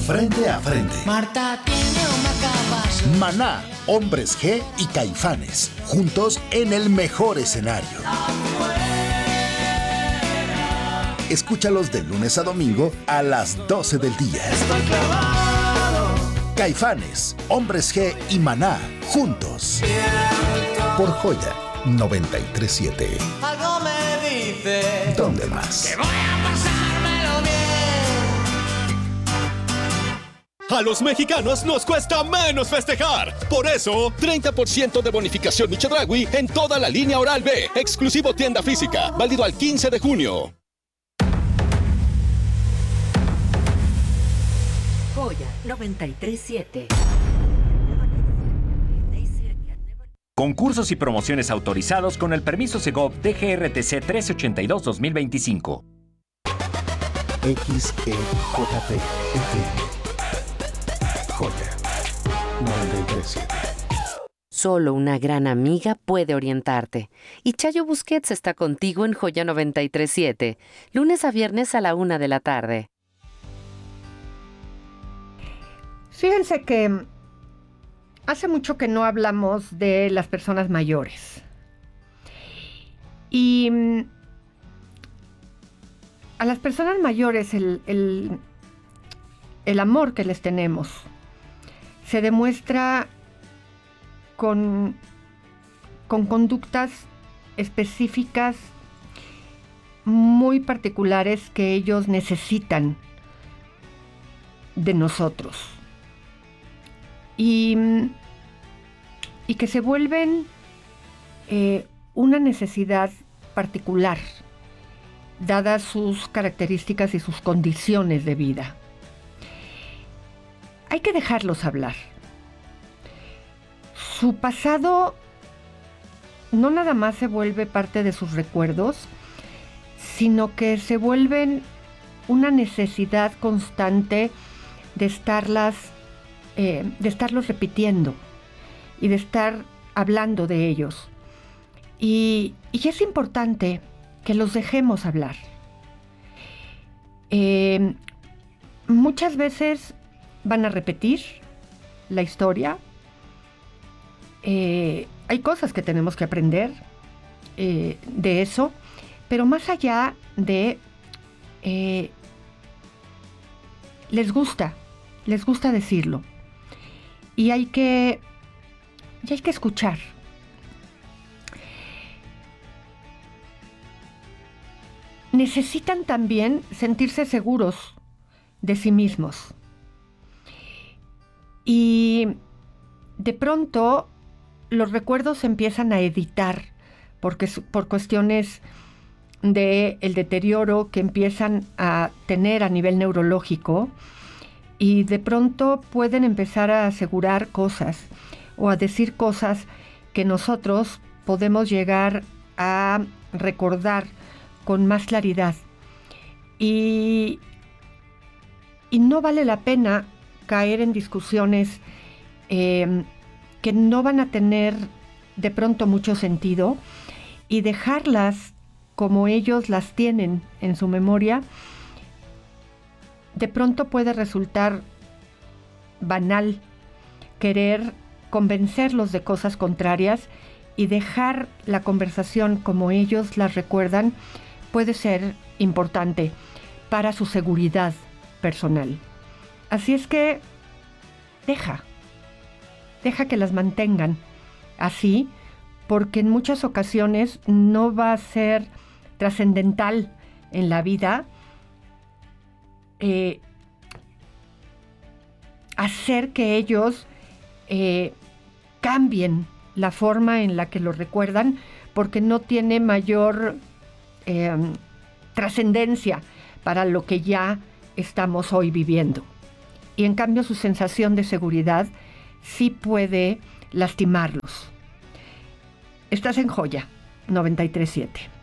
Frente a Frente. Marta tiene una caballo. Maná, Hombres G y Caifanes, juntos en el mejor escenario. Escúchalos de lunes a domingo a las 12 del día. Caifanes, Hombres G y Maná, juntos. Por Joya 93.7. Algo me dice. ¿Dónde más? Que voy a pasármelo bien. A los mexicanos nos cuesta menos festejar. Por eso, 30% de bonificación Michedragui en toda la línea Oral-B. Exclusivo tienda física. Válido al 15 de junio. Joya 93.7. Concursos y promociones autorizados con el permiso Segov DGRTC 1382-2025. XEJP FM. Joya 93.7. Solo una gran amiga puede orientarte. Y Chayo Busquets está contigo en Joya 93.7, lunes a viernes a la 1 de la tarde. Fíjense que hace mucho que no hablamos de las personas mayores. Y a las personas mayores el amor que les tenemos se demuestra con conductas específicas muy particulares que ellos necesitan de nosotros. Y que se vuelven una necesidad particular, dadas sus características y sus condiciones de vida. Hay que dejarlos hablar. Su pasado no nada más se vuelve parte de sus recuerdos, sino que se vuelven una necesidad constante de estarlos repitiendo y de estar hablando de ellos. Y es importante que los dejemos hablar. Muchas veces van a repetir la historia. Hay cosas que tenemos que aprender de eso, pero más allá de... les gusta decirlo. Y hay que escuchar. Necesitan también sentirse seguros de sí mismos. Y de pronto los recuerdos se empiezan a editar por cuestiones del deterioro que empiezan a tener a nivel neurológico. Y de pronto pueden empezar a asegurar cosas o a decir cosas que nosotros podemos llegar a recordar con más claridad. Y no vale la pena caer en discusiones que no van a tener de pronto mucho sentido y dejarlas como ellos las tienen en su memoria. De pronto puede resultar banal querer convencerlos de cosas contrarias, y dejar la conversación como ellos las recuerdan puede ser importante para su seguridad personal. Así es que deja que las mantengan así, porque en muchas ocasiones no va a ser trascendental en la vida hacer que ellos cambien la forma en la que lo recuerdan, porque no tiene mayor trascendencia para lo que ya estamos hoy viviendo. Y en cambio su sensación de seguridad sí puede lastimarlos. Estás en Joya 93.7.